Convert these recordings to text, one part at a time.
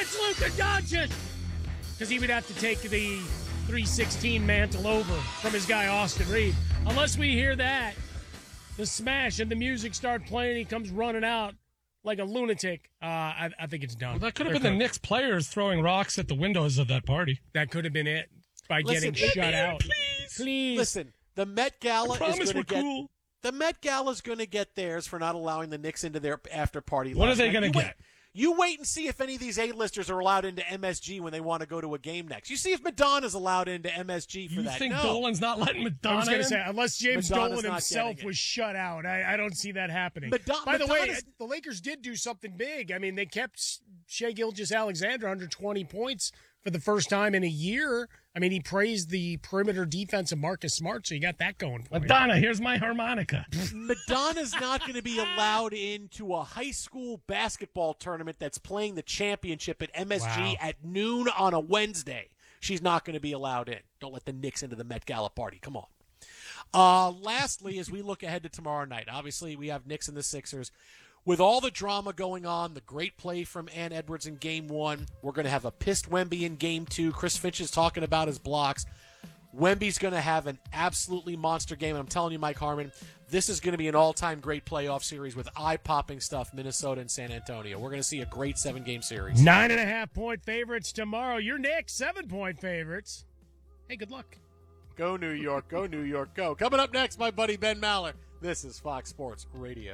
It's Luka Doncic! Because he would have to take the 316 mantle over from his guy Austin Reed. Unless we hear that, the smash and the music start playing, he comes running out like a lunatic. I think it's done. Well, that could have been the Knicks players throwing rocks at the windows of that party. That could have been it by getting shut out. Please. Listen, the Met Gala I is promise going to we're get cool. the Met Gala is going to get theirs for not allowing the Knicks into their after party. What are they going to get? You wait and see if any of these A-listers are allowed into MSG when they want to go to a game next. You see if Madonna's allowed into MSG for that. You think No. Dolan's not letting Madonna I was going in? to say, unless James Madonna's Dolan not himself getting it. was shut out, I don't see that happening. By the way, the Lakers did do something big. I mean, they kept Shai Gilgeous-Alexander under 20 points for the first time in a year. I mean, he praised the perimeter defense of Marcus Smart, so you got that going for Madonna, here's my harmonica. Madonna's not going to be allowed into a high school basketball tournament that's playing the championship at MSG at noon on a Wednesday. She's not going to be allowed in. Don't let the Knicks into the Met Gala party. Come on. Lastly, as we look ahead to tomorrow night, obviously we have Knicks and the Sixers. With all the drama going on, the great play from Ann Edwards in Game 1, we're going to have a pissed Wemby in Game 2. Chris Finch is talking about his blocks. Wemby's going to have an absolutely monster game. And I'm telling you, Mike Harmon, this is going to be an all-time great playoff series with eye-popping stuff, Minnesota and San Antonio. We're going to see a great 7-game series. 9.5-point favorites tomorrow. Your Knicks, 7-point favorites. Hey, good luck. Go New York, go New York, go. Coming up next, my buddy Ben Maller. This is Fox Sports Radio.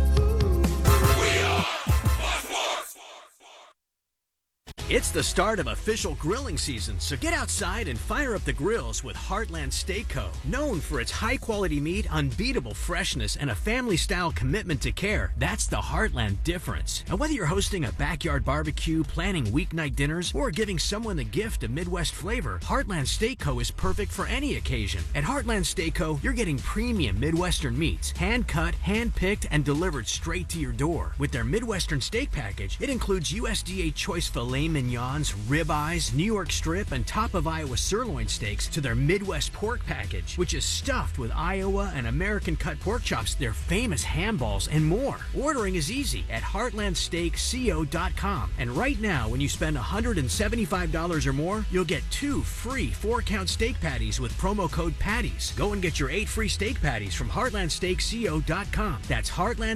We are Fox Sports. It's the start of official grilling season, so get outside and fire up the grills with Heartland Steak Co. Known for its high-quality meat, unbeatable freshness, and a family-style commitment to care, that's the Heartland difference. And whether you're hosting a backyard barbecue, planning weeknight dinners, or giving someone the gift of Midwest flavor, Heartland Steak Co. is perfect for any occasion. At Heartland Steak Co., you're getting premium Midwestern meats, hand-cut, hand-picked, and delivered straight to your door. With their Midwestern steak package, it includes USDA choice filet mignons, ribeyes, New York strip, and top of Iowa sirloin steaks to their Midwest pork package, which is stuffed with Iowa and American cut pork chops, their famous ham balls, and more. Ordering is easy at heartlandsteakco.com. And right now, when you spend $175 or more, you'll get 2 free 4-count steak patties with promo code PATTIES. Go and get your 8 free steak patties from heartlandsteakco.com. That's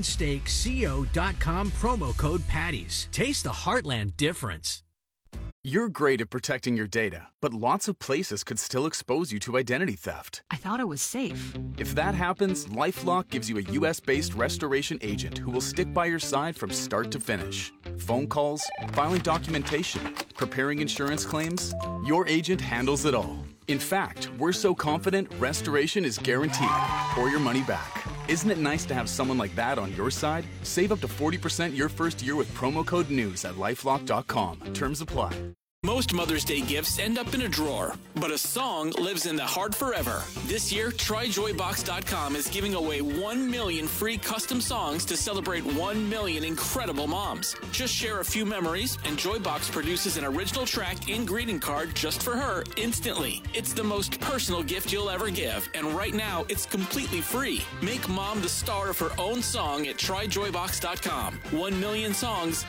heartlandsteakco.com, promo code PATTIES. Taste the Heartland difference. You're great at protecting your data, but lots of places could still expose you to identity theft. I thought it was safe. If that happens, LifeLock gives you a U.S.-based restoration agent who will stick by your side from start to finish. Phone calls, filing documentation, preparing insurance claims, your agent handles it all. In fact, we're so confident restoration is guaranteed or your money back. Isn't it nice to have someone like that on your side? Save up to 40% your first year with promo code NEWS at LifeLock.com. Terms apply. Most Mother's Day gifts end up in a drawer, but a song lives in the heart forever. This year, TryJoyBox.com is giving away 1 million free custom songs to celebrate 1 million incredible moms. Just share a few memories, and Joybox produces an original track and greeting card just for her instantly. It's the most personal gift you'll ever give, and right now, it's completely free. Make mom the star of her own song at TryJoyBox.com. 1 million songs,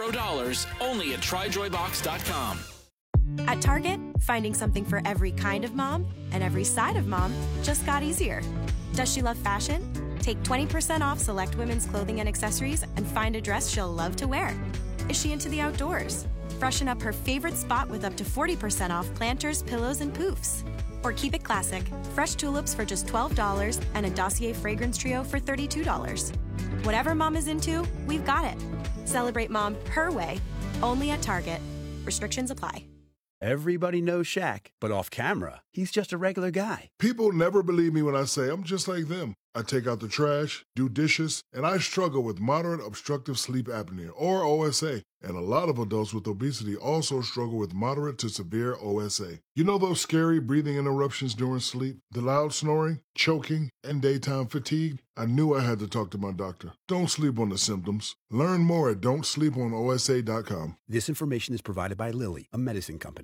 $0, only at TryJoyBox.com. At Target, finding something for every kind of mom and every side of mom just got easier. Does she love fashion? Take 20% off select women's clothing and accessories and find a dress she'll love to wear. Is she into the outdoors? Freshen up her favorite spot with up to 40% off planters, pillows, and poofs. Or keep it classic, fresh tulips for just $12 and a Dossier fragrance trio for $32. Whatever mom is into, we've got it. Celebrate mom her way, only at Target. Restrictions apply. Everybody knows Shaq, but off camera, he's just a regular guy. People never believe me when I say I'm just like them. I take out the trash, do dishes, and I struggle with moderate obstructive sleep apnea, or OSA. And a lot of adults with obesity also struggle with moderate to severe OSA. You know those scary breathing interruptions during sleep? The loud snoring, choking, and daytime fatigue? I knew I had to talk to my doctor. Don't sleep on the symptoms. Learn more at don'tsleeponosa.com. This information is provided by Lilly, a medicine company.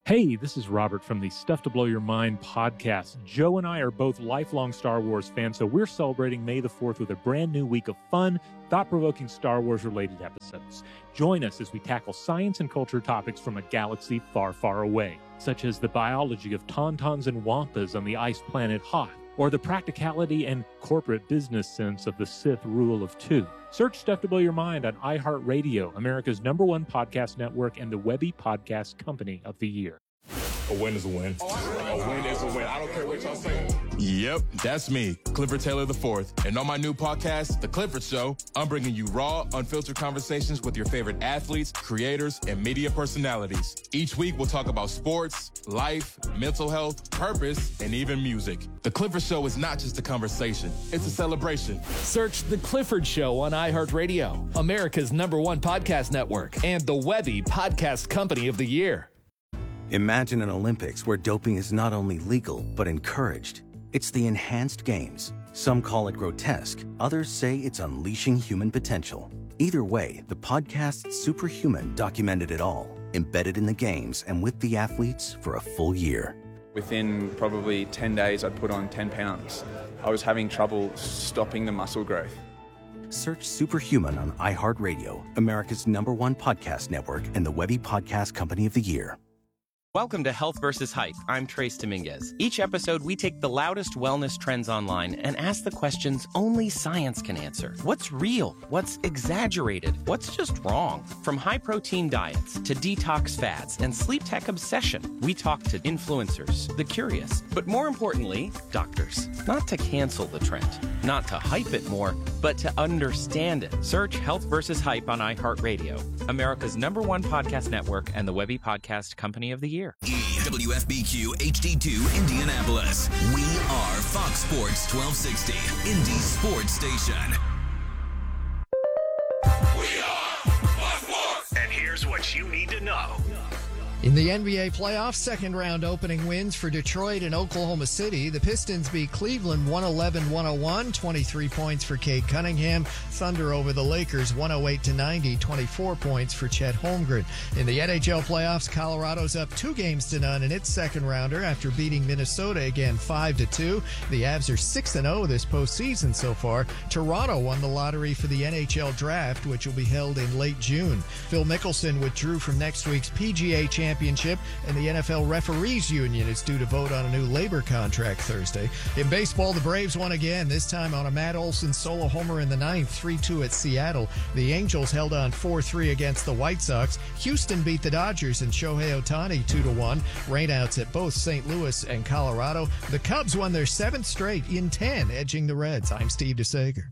Hey, this is Robert from the Stuff to Blow Your Mind podcast. Joe and I are both lifelong Star Wars fans, so we're celebrating May the 4th with a brand new week of fun, thought-provoking Star Wars-related episodes. Join us as we tackle science and culture topics from a galaxy far, far away, such as the biology of tauntauns and wampas on the ice planet Hoth, or the practicality and corporate business sense of the Sith rule of two. Search Stuff to Blow Your Mind on iHeartRadio, America's #1 podcast network, and the Webby Podcast Company of the Year. A win is a win. A win is a win. I don't care what y'all say. Yep, that's me, Clifford Taylor IV. And on my new podcast, The Clifford Show, I'm bringing you raw, unfiltered conversations with your favorite athletes, creators, and media personalities. Each week, we'll talk about sports, life, mental health, purpose, and even music. The Clifford Show is not just a conversation, it's a celebration. Search The Clifford Show on iHeartRadio, America's #1 podcast network, and the Webby Podcast Company of the Year. Imagine an Olympics where doping is not only legal, but encouraged. It's the Enhanced Games. Some call it grotesque. Others say it's unleashing human potential. Either way, the podcast Superhuman documented it all, embedded in the games and with the athletes for a full year. Within probably 10 days, I'd put on 10 pounds. I was having trouble stopping the muscle growth. Search Superhuman on iHeartRadio, America's #1 podcast network, and the Webby Podcast Company of the Year. Welcome to Health vs. Hype. I'm Trace Dominguez. Each episode, we take the loudest wellness trends online and ask the questions only science can answer. What's real? What's exaggerated? What's just wrong? From high-protein diets to detox fads and sleep tech obsession, we talk to influencers, the curious, but more importantly, doctors. Not to cancel the trend, not to hype it more, but to understand it. Search Health vs. Hype on iHeartRadio, America's #1 podcast network, and the Webby Podcast Company of the Year. WFBQ HD2 Indianapolis. We are Fox Sports 1260, Indy Sports Station. We are Fox Sports. And here's what you need to know. In the NBA playoffs, second-round opening wins for Detroit and Oklahoma City. The Pistons beat Cleveland 111-101, 23 points for Cade Cunningham. Thunder over the Lakers 108-90, 24 points for Chet Holmgren. In the NHL playoffs, Colorado's up 2-0 in its second-rounder after beating Minnesota again 5-2. The Avs are 6-0 this postseason so far. Toronto won the lottery for the NHL draft, which will be held in late June. Phil Mickelson withdrew from next week's PGA Championship, and the NFL Referees Union is due to vote on a new labor contract Thursday. In baseball, the Braves won again, this time on a Matt Olson solo homer in the ninth, 3-2 at Seattle. The Angels held on 4-3 against the White Sox. Houston beat the Dodgers and Shohei Ohtani 2-1. Rainouts at both St. Louis and Colorado. The Cubs won their 7th straight in 10, edging the Reds. I'm Steve DeSager.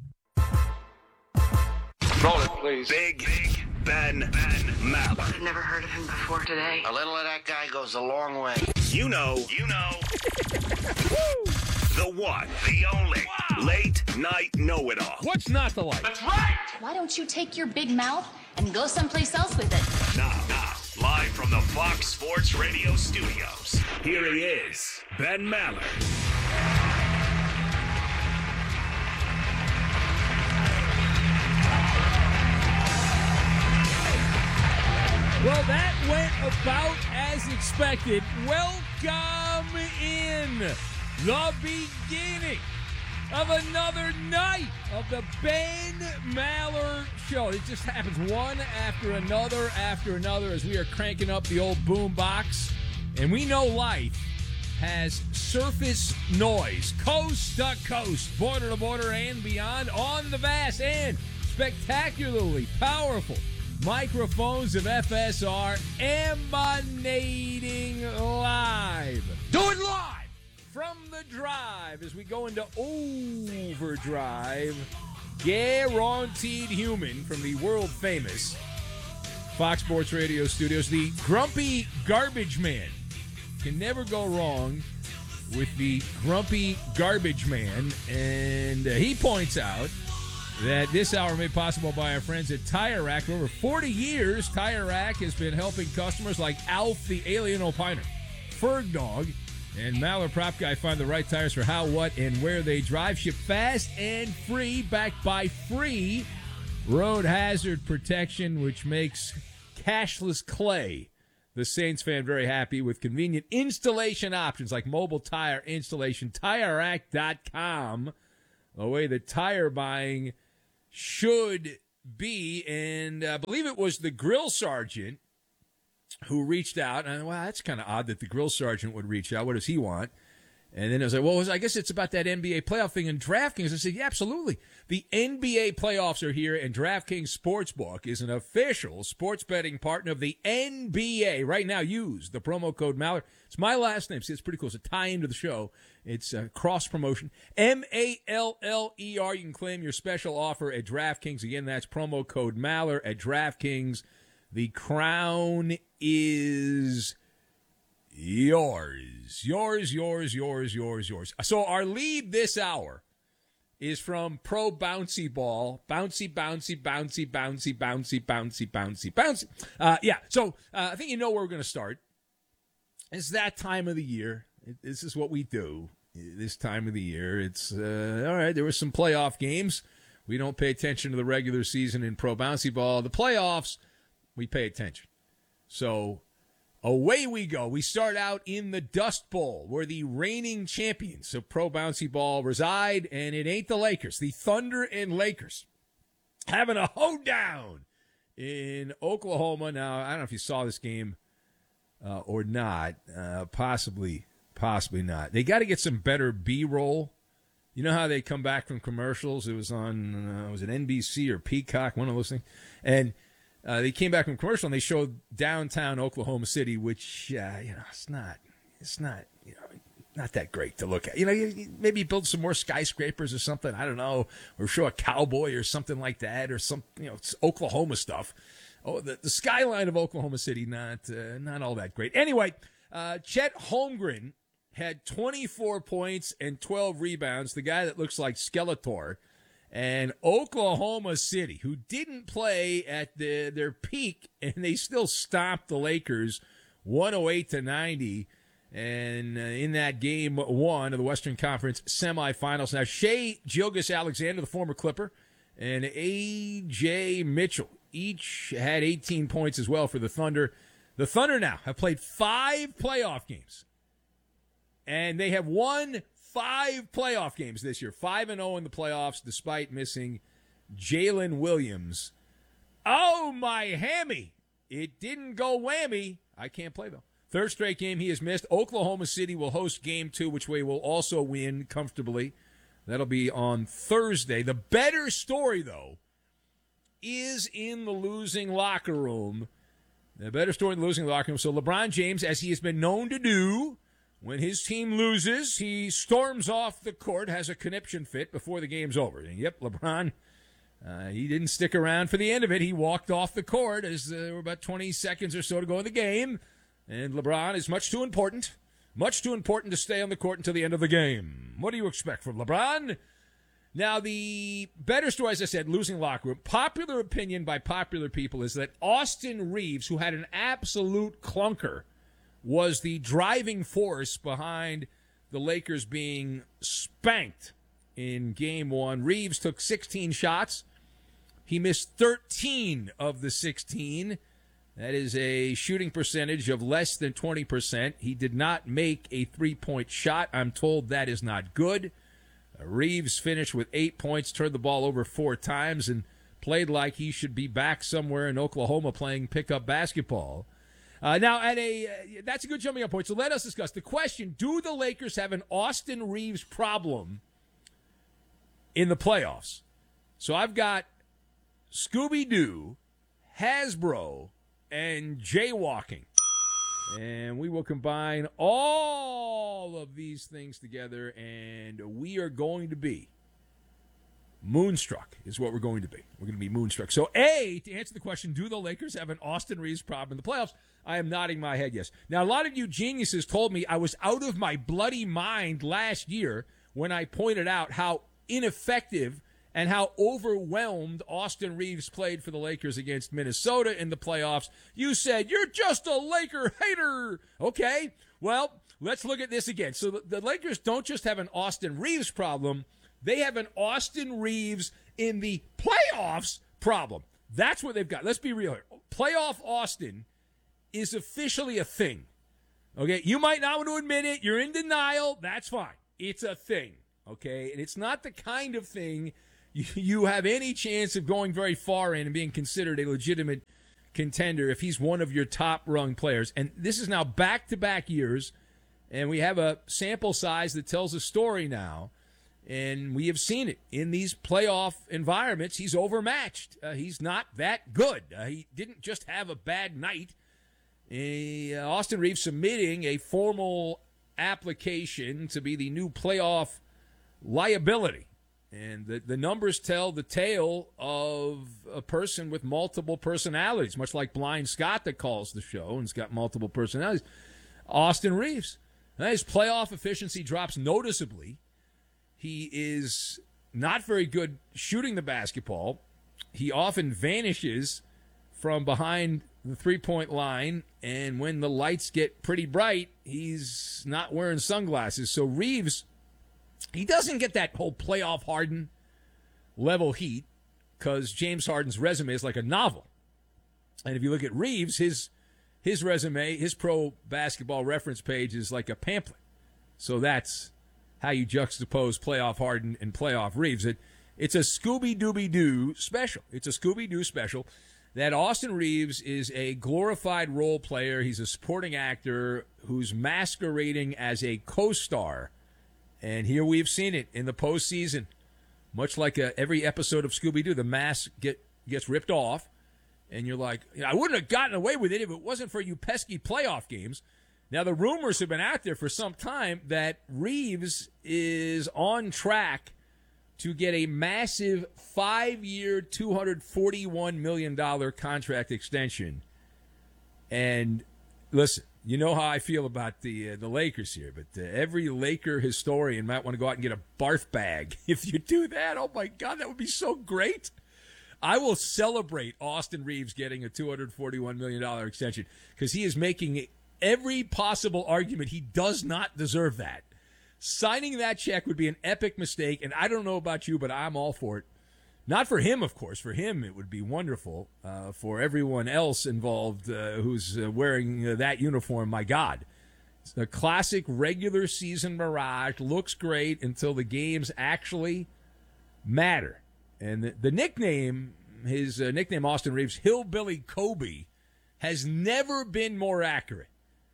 Roll it, please. Big Ben Maller. I've never heard of him before today. A little of that guy goes a long way. You know. The one, the only, late night know-it-all. What's not to like? That's right! Why don't you take your big mouth and go someplace else with it? Now, live from the Fox Sports Radio studios, here he is, Ben Maller. Well, that went about as expected. Welcome in the beginning of another night of the Ben Maller Show. It just happens one after another as we are cranking up the old boom box. And we know life has surface noise, coast to coast, border to border, and beyond on the vast and spectacularly powerful microphones of FSR emanating live. Do it live from the drive as we go into overdrive. Guaranteed human from the world famous Fox Sports Radio studios. The grumpy garbage man. Can never go wrong with the grumpy garbage man. And he points out that this hour made possible by our friends at Tire Rack. For over 40 years, Tire Rack has been helping customers like Alf the Alien Opiner, Ferg Dog, and Maller Prop Guy find the right tires for how, what, and where they drive. Ship fast and free, backed by free road hazard protection, which makes cashless clay The Saints fan very happy with convenient installation options like mobile tire installation. TireRack.com, the way the tire buying should be. And I believe it was the grill sergeant who reached out. And wow, that's kind of odd that the grill sergeant would reach out. What does he want? And then I was like, well, I guess it's about that NBA playoff thing in DraftKings. I said, yeah, absolutely. The NBA playoffs are here, and DraftKings Sportsbook is an official sports betting partner of the NBA. Right now, use the promo code Mallard. It's my last name. See, it's pretty cool. It's a tie-in to the show. It's a cross-promotion. Maller. You can claim your special offer at DraftKings. Again, that's promo code Mallard at DraftKings. The crown is yours. Yours. So our lead this hour is from Pro Bouncy Ball. Bouncy. Yeah, so I think you know where we're going to start. It's that time of the year. This is what we do this time of the year. It's, all right, there were some playoff games. We don't pay attention to the regular season in Pro Bouncy Ball. The playoffs, we pay attention. So away we go. We start out in the Dust Bowl, where the reigning champions of Pro Bouncy Ball reside, and it ain't the Lakers. The Thunder and Lakers having a hoedown in Oklahoma. Now, I don't know if you saw this game or not. Possibly not. They got to get some better B-roll. You know how they come back from commercials? It was on, was it NBC or Peacock, one of those things? And they came back from commercial and they showed downtown Oklahoma City, which it's not not that great to look at. Maybe build some more skyscrapers or something. I don't know, or show a cowboy or something like that, or some it's Oklahoma stuff. Oh, the skyline of Oklahoma City, not all that great. Anyway, Chet Holmgren had 24 points and 12 rebounds. The guy that looks like Skeletor. And Oklahoma City, who didn't play at their peak, and they still stopped the Lakers 108-90. And in that game one of the Western Conference semifinals. Now, Shai Gilgeous-Alexander, the former Clipper, and A.J. Mitchell each had 18 points as well for the Thunder. The Thunder now have played 5 playoff games, and they have won 5 playoff games this year, 5-0 in the playoffs, despite missing Jalen Williams. Oh, my hammy. It didn't go whammy. I can't play, though. Third straight game he has missed. Oklahoma City will host game 2, which way will also win comfortably. That'll be on Thursday. The better story, though, is in the losing locker room. The better story in the losing locker room. So LeBron James, as he has been known to do, when his team loses, he storms off the court, has a conniption fit before the game's over. And yep, LeBron, he didn't stick around for the end of it. He walked off the court as there were about 20 seconds or so to go in the game. And LeBron is much too important to stay on the court until the end of the game. What do you expect from LeBron? Now, the better story, as I said, losing locker room. Popular opinion by popular people is that Austin Reeves, who had an absolute clunker, was the driving force behind the Lakers being spanked in Game 1. Reeves took 16 shots. He missed 13 of the 16. That is a shooting percentage of less than 20%. He did not make a three-point shot. I'm told that is not good. Reeves finished with 8 points, turned the ball over 4 times, and played like he should be back somewhere in Oklahoma playing pickup basketball. Now, that's a good jumping-off point. So let us discuss the question, do the Lakers have an Austin Reeves problem in the playoffs? So I've got Scooby-Doo, Hasbro, and jaywalking. And we will combine all of these things together, and we are going to be moonstruck is what we're going to be. We're going to be moonstruck. So, A, to answer the question, do the Lakers have an Austin Reeves problem in the playoffs? I am nodding my head yes. Now, a lot of you geniuses told me I was out of my bloody mind last year when I pointed out how ineffective and how overwhelmed Austin Reeves played for the Lakers against Minnesota in the playoffs. You said, you're just a Laker hater. Okay, well, let's look at this again. So the Lakers don't just have an Austin Reeves problem. They have an Austin Reeves in the playoffs problem. That's what they've got. Let's be real here. Playoff Austin is officially a thing. Okay, you might not want to admit it. You're in denial. That's fine. It's a thing. Okay, and it's not the kind of thing you have any chance of going very far in and being considered a legitimate contender if he's one of your top-rung players. And this is now back-to-back years, and we have a sample size that tells a story now, and we have seen it in these playoff environments. He's overmatched. He's not that good. He didn't just have a bad night. Austin Reeves submitting a formal application to be the new playoff liability. And the numbers tell the tale of a person with multiple personalities, much like Blind Scott that calls the show and has got multiple personalities. Austin Reeves. Now, his playoff efficiency drops noticeably. He is not very good shooting the basketball. He often vanishes from behind the three-point line, and when the lights get pretty bright, he's not wearing sunglasses. So Reeves, he doesn't get that whole playoff Harden level heat because James Harden's resume is like a novel. And if you look at Reeves, his resume, his pro basketball reference page is like a pamphlet. So that's how you juxtapose playoff Harden and playoff Reeves. It's a Scooby-Dooby-Doo special. It's a Scooby-Doo special that Austin Reeves is a glorified role player. He's a supporting actor who's masquerading as a co-star. And here we've seen it in the postseason. Much like every episode of Scooby-Doo, the mask gets ripped off. And you're like, I wouldn't have gotten away with it if it wasn't for you pesky playoff games. Now, the rumors have been out there for some time that Reeves is on track to get a massive 5-year, $241 million contract extension. And listen, you know how I feel about the Lakers here, but every Laker historian might want to go out and get a barf bag. If you do that, oh my God, that would be so great. I will celebrate Austin Reeves getting a $241 million extension because he is making every possible argument he does not deserve that. Signing that check would be an epic mistake, and I don't know about you, but I'm all for it. Not for him, of course. For him, it would be wonderful. For everyone else involved who's wearing that uniform, my God. It's a classic regular season mirage. Looks great until the games actually matter. And the nickname, his nickname, Austin Reeves, Hillbilly Kobe, has never been more accurate.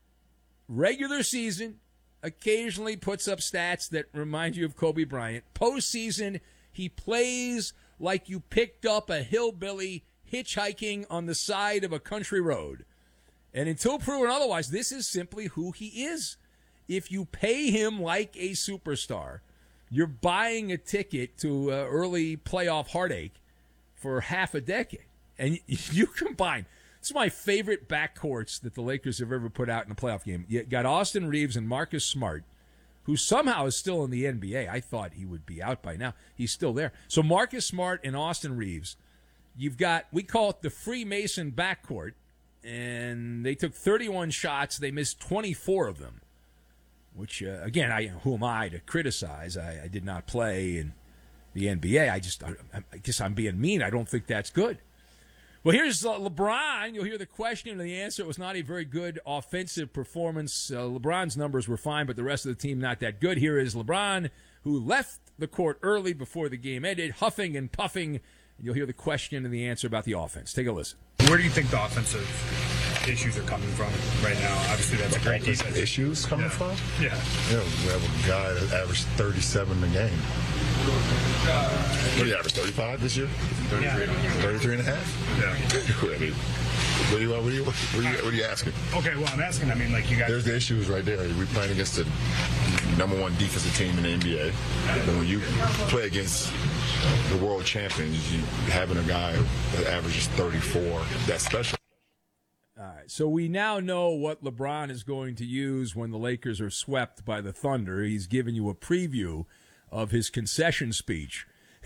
Regular season, occasionally puts up stats that remind you of Kobe Bryant. Postseason, he plays like you picked up a hillbilly hitchhiking on the side of a country road. And until proven otherwise, this is simply who he is. If you pay him like a superstar, you're buying a ticket to early playoff heartache for half a decade. And you combine, this is my favorite backcourts that the Lakers have ever put out in a playoff game. You got Austin Reeves and Marcus Smart, who somehow is still in the NBA. I thought he would be out by now. He's still there. So Marcus Smart and Austin Reeves, you've got, we call it the Freemason backcourt, and they took 31 shots. They missed 24 of them, which, again, who am I to criticize? I did not play in the NBA. I guess I'm being mean. I don't think that's good. Well, here's LeBron. You'll hear the question and the answer. It was not a very good offensive performance. LeBron's numbers were fine, but the rest of the team not that good. Here is LeBron, who left the court early before the game ended, huffing and puffing. You'll hear the question and the answer about the offense. Take a listen. Where do you think the offensive issues are coming from right now? Obviously, that's a great defense. Issues coming from? Yeah. Yeah, we have a guy that averaged 37 a game. What do you average, 35 this year? 33. 33 and a half? Yeah. I mean, what are you asking? Okay, well, I'm asking, like you guys... There's the issues right there. We're playing against the number one defensive team in the NBA. And when you play against the world champions, you having a guy that averages 34, that's special. All right, so we now know what LeBron is going to use when the Lakers are swept by the Thunder. He's given you a preview of his concession speech.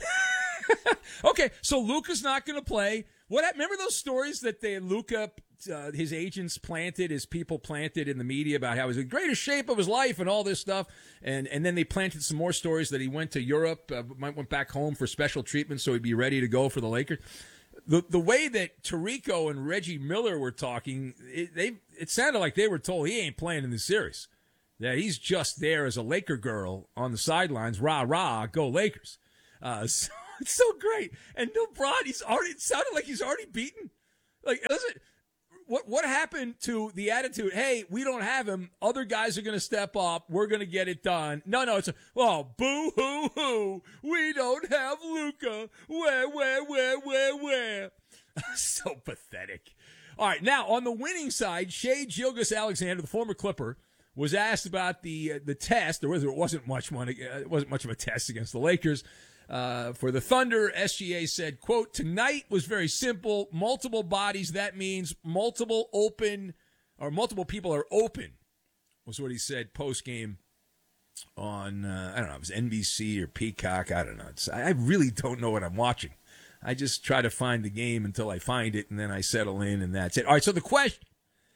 Okay, so Luka's not going to play. Remember those stories that Luka, his agents planted, his people planted in the media about how he was in the greatest shape of his life and all this stuff, and then they planted some more stories that he went to Europe, went back home for special treatment so he'd be ready to go for the Lakers. The way that Tirico and Reggie Miller were talking, it sounded like they were told he ain't playing in the series. That he's just there as a Laker girl on the sidelines, rah rah, go Lakers. So it's so great. And LeBron, it sounded like he's already beaten. Like, listen, what happened to the attitude? Hey, we don't have him. Other guys are going to step up. We're going to get it done. No, it's boo hoo hoo. We don't have Luka. Where? So pathetic. All right, now on the winning side, Shai Gilgeous-Alexander, the former Clipper, was asked about the test, or whether it wasn't much of a test against the Lakers. For the Thunder, SGA said, quote, tonight was very simple. Multiple bodies, that means multiple people are open, was what he said post-game on, I don't know, it was NBC or Peacock. I don't know. I really don't know what I'm watching. I just try to find the game until I find it, and then I settle in, and that's it. All right, so the question,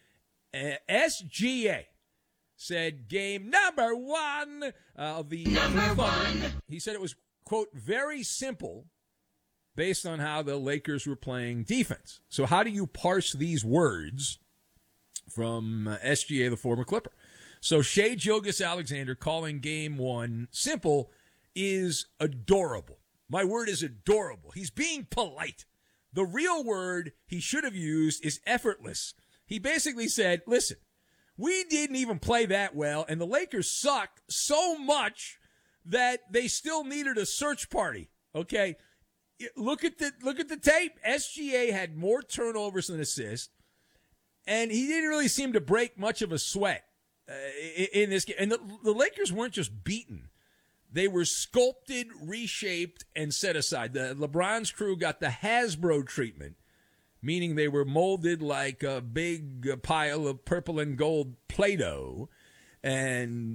SGA said game number one of the Thunder. He said it was, quote, very simple based on how the Lakers were playing defense. So how do you parse these words from SGA, the former Clipper? So Shai Gilgeous-Alexander calling game one simple is adorable. My word is adorable. He's being polite. The real word he should have used is effortless. He basically said, listen, we didn't even play that well, and the Lakers suck so much that they still needed a search party. Okay, look at the tape. SGA had more turnovers than assists, and he didn't really seem to break much of a sweat in this game. And the Lakers weren't just beaten; they were sculpted, reshaped, and set aside. LeBron's crew got the Hasbro treatment, meaning they were molded like a big pile of purple and gold Play-Doh. And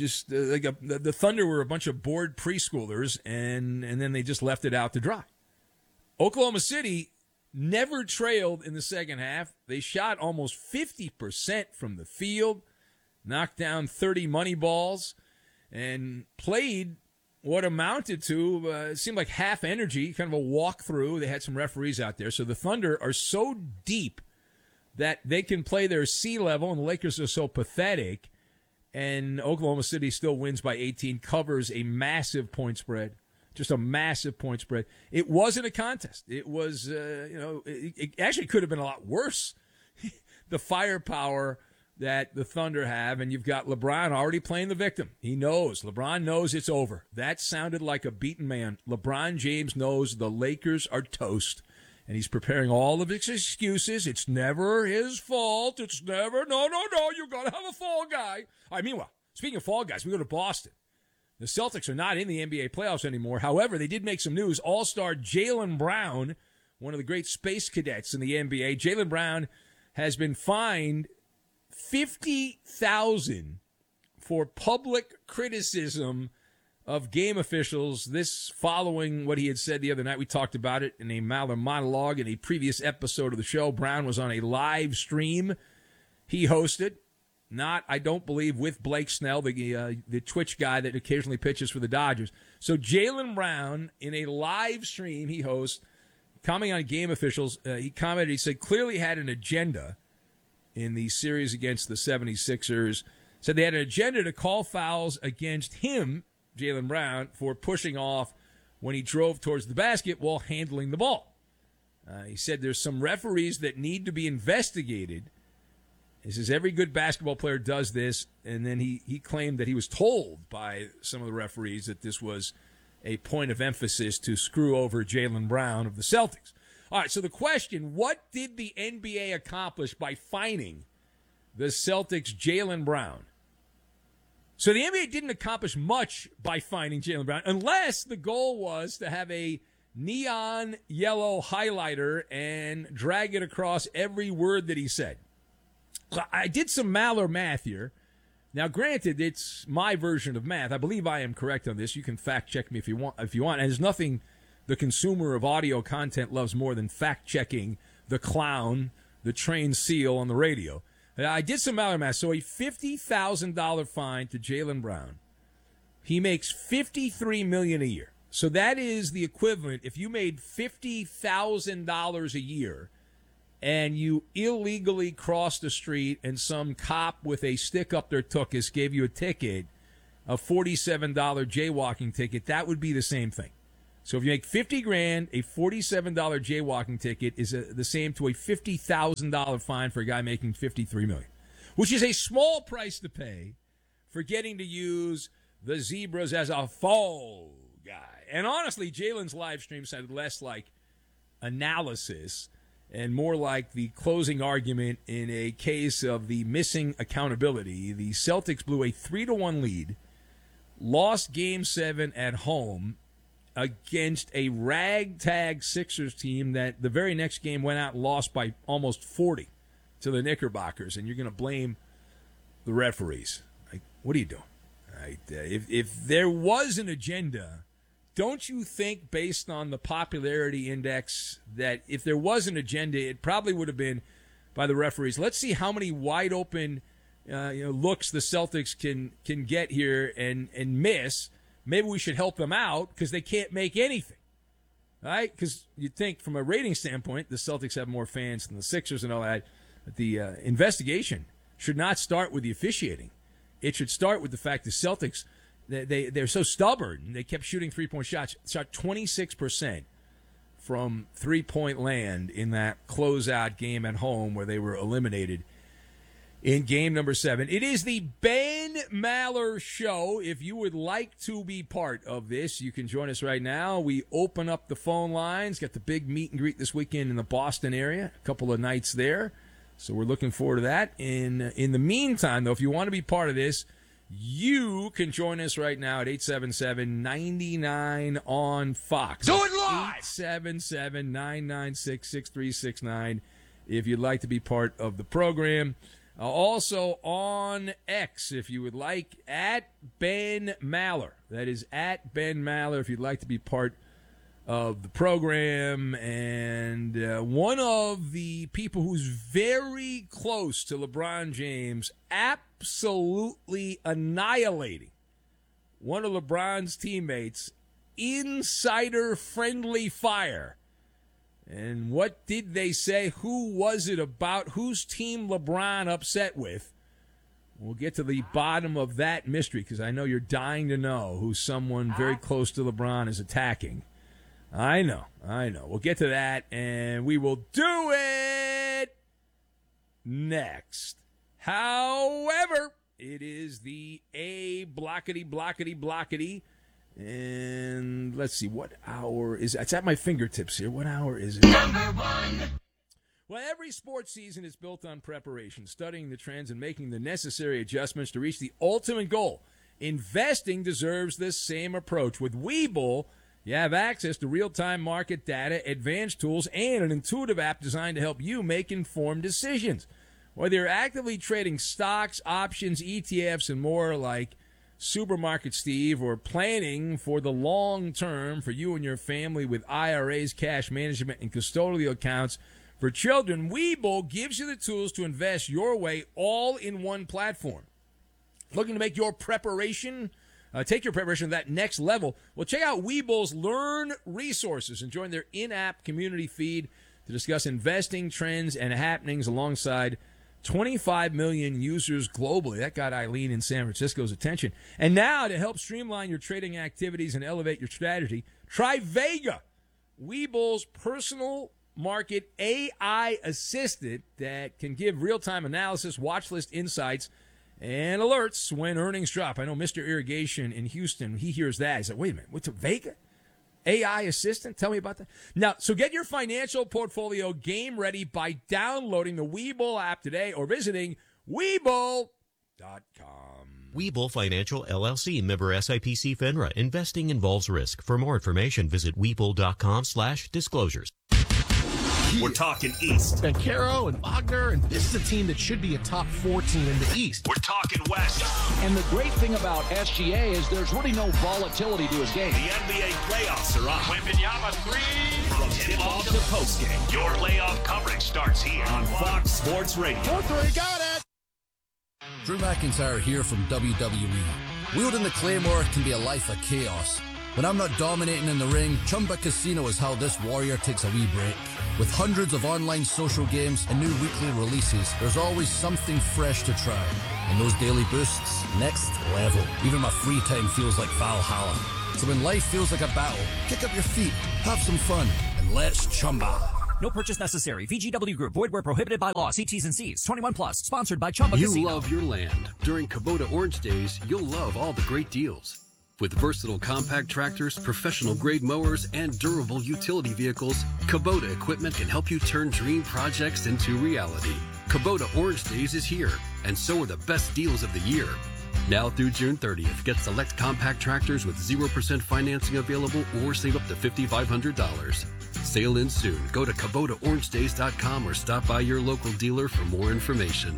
the Thunder were a bunch of bored preschoolers, and then they just left it out to dry. Oklahoma City never trailed in the second half. They shot almost 50% from the field, knocked down 30 money balls, and played what amounted to, it seemed like half energy, kind of a walkthrough. They had some referees out there. So the Thunder are so deep that they can play their sea level, and the Lakers are so pathetic. And Oklahoma City still wins by 18, covers a massive point spread, just a massive point spread. It wasn't a contest. It was, it actually could have been a lot worse. The firepower that the Thunder have, and you've got LeBron already playing the victim. He knows. LeBron knows it's over. That sounded like a beaten man. LeBron James knows the Lakers are toast. And he's preparing all of his excuses. It's never his fault. It's never, no, you got to have a fall guy. All right, meanwhile, speaking of fall guys, we go to Boston. The Celtics are not in the NBA playoffs anymore. However, they did make some news. All-star Jaylen Brown, one of the great space cadets in the NBA, Jaylen Brown has been fined $50,000 for public criticism of game officials. This following what he had said the other night. We talked about it in a Maller monologue in a previous episode of the show. Brown was on a live stream he hosted. Not, I don't believe, with Blake Snell, the Twitch guy that occasionally pitches for the Dodgers. So Jaylen Brown, in a live stream he hosts, commenting on game officials, he commented, he said, clearly had an agenda in the series against the 76ers. Said they had an agenda to call fouls against him, Jaylen Brown, for pushing off when he drove towards the basket while handling the ball. He said there's some referees that need to be investigated. He says every good basketball player does this, and then he claimed that he was told by some of the referees that this was a point of emphasis to screw over Jaylen Brown of the Celtics. All right, so the question, what did the NBA accomplish by fining the Celtics' Jaylen Brown? So the NBA didn't accomplish much by fining Jaylen Brown, unless the goal was to have a neon yellow highlighter and drag it across every word that he said. I did some Maller math here. Now, granted, it's my version of math. I believe I am correct on this. You can fact check me if you want. And there's nothing the consumer of audio content loves more than fact checking the clown, the trained seal on the radio. I did some Maller math. So a $50,000 fine to Jaylen Brown. He makes $53 million a year. So that is the equivalent. If you made $50,000 a year and you illegally crossed the street and some cop with a stick up their tuchus gave you a ticket, a $47 jaywalking ticket, that would be the same thing. So if you make $50,000, a $47 jaywalking ticket is the same to a $50,000 fine for a guy making $53 million, which is a small price to pay for getting to use the zebras as a fall guy. And honestly, Jalen's live stream sounded less like analysis and more like the closing argument in a case of the missing accountability. The Celtics blew a 3-1 lead, lost Game 7 at home against a ragtag Sixers team that the very next game went out and lost by almost 40 to the Knickerbockers, and you're going to blame the referees. Like, what are you doing? Right? If there was an agenda, don't you think, based on the popularity index, that if there was an agenda, it probably would have been by the referees? Let's see how many wide open looks the Celtics can get here and miss. Maybe we should help them out because they can't make anything, right? Because you'd think from a rating standpoint, the Celtics have more fans than the Sixers and all that. But the investigation should not start with the officiating. It should start with the fact the Celtics, they're so stubborn. They kept shooting three-point shots. Shot 26% from three-point land in that closeout game at home where they were eliminated in game number 7. It is the Ben Maller Show. If you would like to be part of this, you can join us right now. We open up the phone lines. Got the big meet and greet this weekend in the Boston area. A couple of nights there. So we're looking forward to that. In the meantime, though, if you want to be part of this, you can join us right now at 877-99 on Fox. Do it live! 877-996-6369 if you'd like to be part of the program. Also on X, if you would like, at Ben Maller. That is at Ben Maller if you'd like to be part of the program. And one of the people who's very close to LeBron James, absolutely annihilating one of LeBron's teammates, insider friendly fire. And what did they say? Who was it about? Whose team LeBron upset with? We'll get to the bottom of that mystery because I know you're dying to know who someone very close to LeBron is attacking. I know. We'll get to that, and we will do it next. However, it is the blockety. And let's see, what hour is it? It's at my fingertips here. What hour is it? Number 1. Well, every sports season is built on preparation, studying the trends and making the necessary adjustments to reach the ultimate goal. Investing deserves this same approach. With Webull, you have access to real-time market data, advanced tools, and an intuitive app designed to help you make informed decisions. Whether you're actively trading stocks, options, ETFs, and more like Supermarket Steve, or planning for the long term for you and your family with IRAs, cash management, and custodial accounts for children, Webull gives you the tools to invest your way all in one platform. Looking to make your preparation, take your preparation to that next level? Well, check out Webull's Learn resources and join their in-app community feed to discuss investing trends and happenings alongside 25 million users globally. That got Eileen in San Francisco's attention. And now, to help streamline your trading activities and elevate your strategy, try Vega, Webull's personal market AI assistant that can give real-time analysis, watch list insights, and alerts when earnings drop. I know Mr. Irrigation in Houston, he hears that. He's like, wait a minute, what's a Vega? AI assistant? Tell me about that. Now, so get your financial portfolio game ready by downloading the Webull app today or visiting Webull.com. Webull Financial LLC, member SIPC FINRA. Investing involves risk. For more information, visit Webull.com/disclosures. We're talking East. And Caro and Wagner, and this is a team that should be a top 4 team in the East. We're talking West. And the great thing about SGA is there's really no volatility to his game. The NBA playoffs are on. Wembanyama 3 from tip-off to post-game. Your playoff coverage starts here on Fox Sports Radio. 4-3, got it! Drew McIntyre here from WWE. Wielding the Claymore can be a life of chaos. When I'm not dominating in the ring, Chumba Casino is how this warrior takes a wee break. With hundreds of online social games and new weekly releases, there's always something fresh to try. And those daily boosts, next level. Even my free time feels like Valhalla. So when life feels like a battle, kick up your feet, have some fun, and let's Chumba. No purchase necessary. VGW Group. Void where prohibited by law. See T's and C's. 21 plus. Sponsored by Chumba Casino. You love your land. During Kubota Orange Days, you'll love all the great deals. With versatile compact tractors, professional-grade mowers, and durable utility vehicles, Kubota equipment can help you turn dream projects into reality. Kubota Orange Days is here, and so are the best deals of the year. Now through June 30th, get select compact tractors with 0% financing available or save up to $5,500. Sale ends soon. Go to KubotaOrangeDays.com or stop by your local dealer for more information.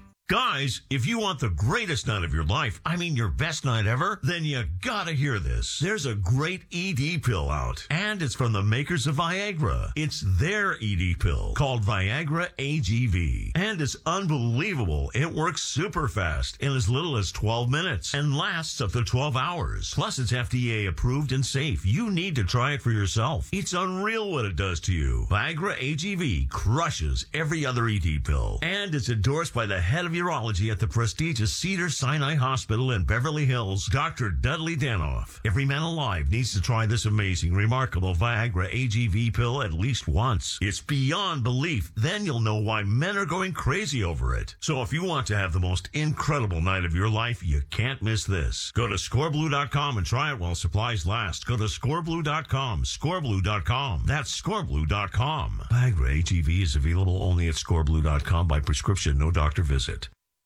Guys, if you want the greatest night of your life, I mean your best night ever, then you gotta hear this. There's a great ED pill out, and it's from the makers of Viagra. It's their ED pill called Viagra AGV, and it's unbelievable. It works super fast in as little as 12 minutes and lasts up to 12 hours. Plus, it's FDA approved and safe. You need to try it for yourself. It's unreal what it does to you. Viagra AGV crushes every other ED pill, and it's endorsed by the head of urology at the prestigious Cedars-Sinai Hospital in Beverly Hills, Dr. Dudley Danoff. Every man alive needs to try this amazing, remarkable Viagra AGV pill at least once. It's beyond belief. Then you'll know why men are going crazy over it. So if you want to have the most incredible night of your life, you can't miss this. Go to scoreblue.com and try it while supplies last. Go to scoreblue.com, scoreblue.com. That's scoreblue.com. Viagra AGV is available only at scoreblue.com by prescription, no doctor visit.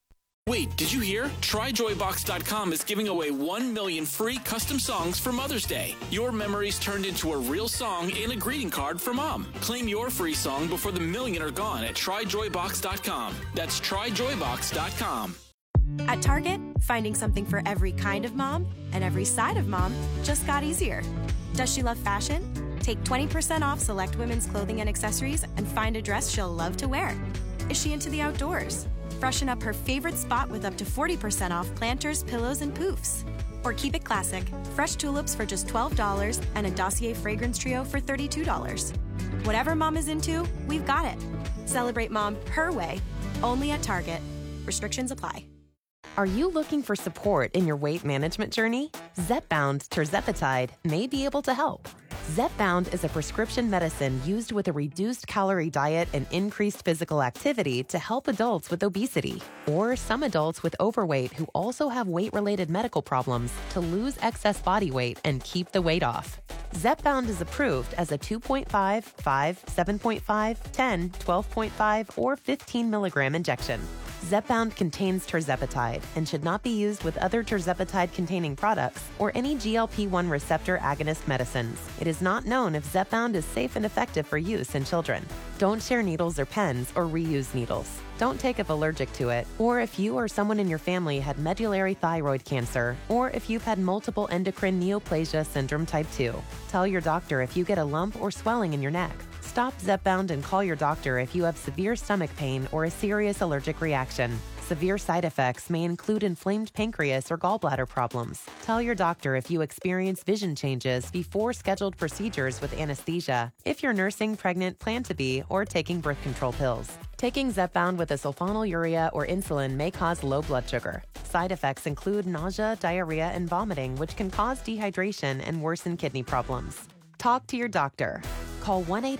Wait, did you hear? TryJoyBox.com is giving away 1 million free custom songs for Mother's Day. Your memories turned into a real song and a greeting card for Mom. Claim your free song before the million are gone at TryJoyBox.com. That's TryJoyBox.com. At Target, finding something for every kind of mom and every side of mom just got easier. Does she love fashion? Take 20% off select women's clothing and accessories and find a dress she'll love to wear. Is she into the outdoors? Freshen up her favorite spot with up to 40% off planters, pillows, and poofs. Or keep it classic. Fresh tulips for just $12 and a Dossier fragrance trio for $32. Whatever mom is into, we've got it. Celebrate mom her way, only at Target. Restrictions apply. Are you looking for support in your weight management journey? Zepbound tirzepatide may be able to help. Zepbound is a prescription medicine used with a reduced calorie diet and increased physical activity to help adults with obesity or some adults with overweight who also have weight-related medical problems to lose excess body weight and keep the weight off. Zepbound is approved as a 2.5, 5, 7.5, 10, 12.5, or 15 milligram injection. Zepbound contains tirzepatide and should not be used with other tirzepatide-containing products or any GLP-1 receptor agonist medicines. It is not known if Zepbound is safe and effective for use in children. Don't share needles or pens or reuse needles. Don't take if allergic to it, or if you or someone in your family had medullary thyroid cancer, or if you've had multiple endocrine neoplasia syndrome type 2. Tell your doctor if you get a lump or swelling in your neck. Stop Zepbound and call your doctor if you have severe stomach pain or a serious allergic reaction. Severe side effects may include inflamed pancreas or gallbladder problems. Tell your doctor if you experience vision changes before scheduled procedures with anesthesia, if you're nursing, pregnant, plan to be, or taking birth control pills. Taking Zepbound with a sulfonylurea or insulin may cause low blood sugar. Side effects include nausea, diarrhea, and vomiting, which can cause dehydration and worsen kidney problems. Talk to your doctor. Call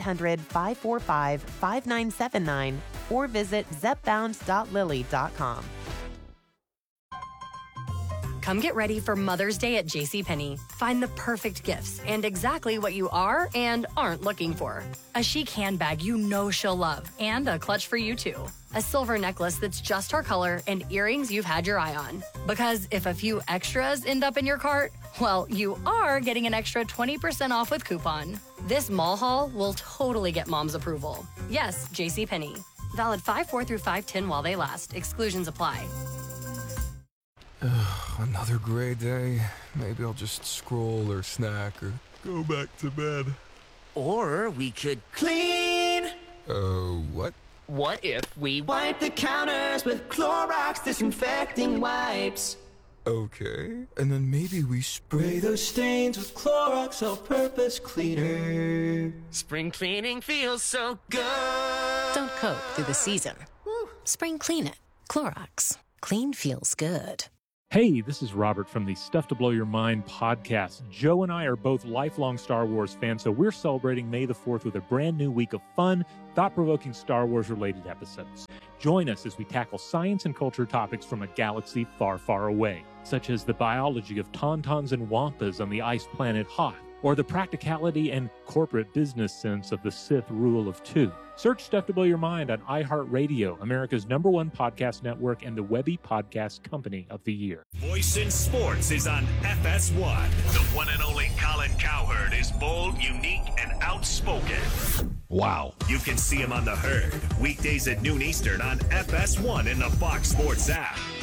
1-800-545-5979 or visit zepbound.lily.com. Come get ready for Mother's Day at JCPenney. Find the perfect gifts and exactly what you are and aren't looking for. A chic handbag you know she'll love and a clutch for you too. A silver necklace that's just her color and earrings you've had your eye on. Because if a few extras end up in your cart, well, you are getting an extra 20% off with coupon. This mall haul will totally get mom's approval. Yes, JCPenney. Valid 5/4 through 5/10 while they last. Exclusions apply. Another gray day. Maybe I'll just scroll or snack or go back to bed. Or we could clean. What? What if we wipe the counters with Clorox disinfecting wipes? Okay, and then maybe we spray those stains with Clorox All-Purpose Cleaner. Spring cleaning feels so good. Don't cope through the season. Spring clean it. Clorox. Clean feels good. Hey, this is Robert from the Stuff to Blow Your Mind podcast. Joe and I are both lifelong Star Wars fans, so we're celebrating May the 4th with a brand new week of fun, thought-provoking Star Wars-related episodes. Join us as we tackle science and culture topics from a galaxy far, far away, such as the biology of tauntauns and wampas on the ice planet Hoth, or the practicality and corporate business sense of the Sith rule of two. Search Stuff to Blow Your Mind on iHeartRadio, America's #1 podcast network and the Webby Podcast Company of the Year. Voice in Sports is on FS1. The one and only Colin Cowherd is bold, unique, and outspoken. Wow. You can see him on The Herd, weekdays at noon Eastern on FS1 in the Fox Sports app.